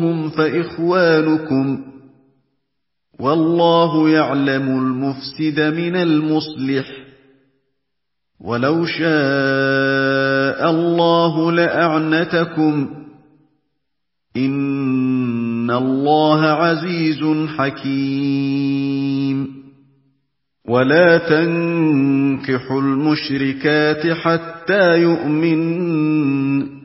هم فإخوانكم والله يعلم المفسد من المصلح ولو شاء الله لأعنتكم إن الله عزيز حكيم ولا تنكحوا المشركات حتى يؤمنن